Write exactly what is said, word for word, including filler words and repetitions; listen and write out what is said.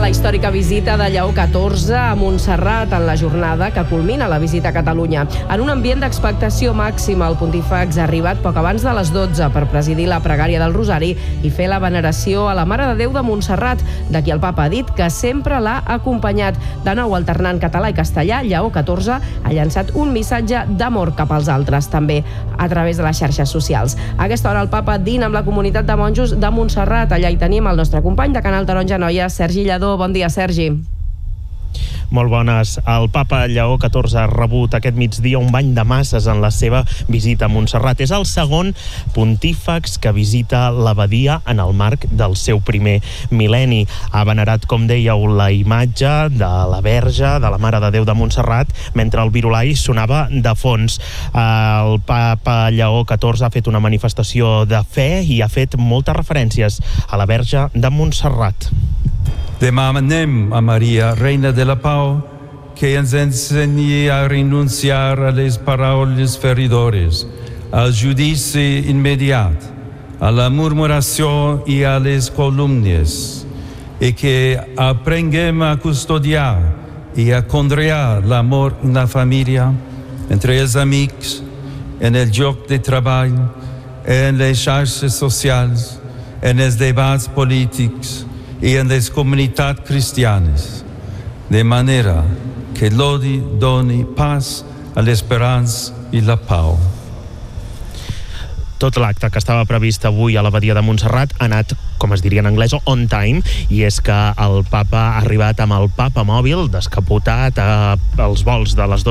la històrica visita de Lleó catorze a Montserrat en la jornada que culmina la visita a Catalunya. En un ambient d'expectació màxima, el pontífex ha arribat poc abans de les dotze per presidir la pregària del Rosari i fer la veneració a la Mare de Déu de Montserrat, de qui el papa ha dit que sempre l'ha acompanyat. De nou, alternant català i castellà, Lleó catorze ha llançat un missatge d'amor cap als altres, també a través de les xarxes socials. A aquesta hora el papa dina amb la comunitat de monjos de Montserrat. Allà hi tenim el nostre company de Canal Taronja Noia, Sergi Lladó. Bon dia, Sergi. Molt bones. El papa Lleó catorze ha rebut aquest migdia un bany de masses en la seva visita a Montserrat. És el segon pontífex que visita l'abadia en el marc del seu primer mil·lenni. Ha venerat, com dèieu, la imatge de la Verge, de la Mare de Déu de Montserrat, mentre el virulai sonava de fons. El papa Lleó catorze ha fet una manifestació de fe i ha fet moltes referències a la Verge de Montserrat. Demanem a Maria, Reina de la Pau, que ens ensenyi a renunciar a les paraules feridores, al judici immediat, a la murmuració i a les columnes, i que aprenguem a custodiar i a conrear l'amor en la família, entre els amics, en el lloc de treball, en les xarxes socials, en els debats polítics i en les comunitats cristianes, de manera que l'odi doni pas a l'esperança i la pau. Tot l'acte que estava previst avui a l'abadia de Montserrat ha anat, com es diria en anglès, on time, i és que el papa ha arribat amb el papa mòbil descapotat als vols de les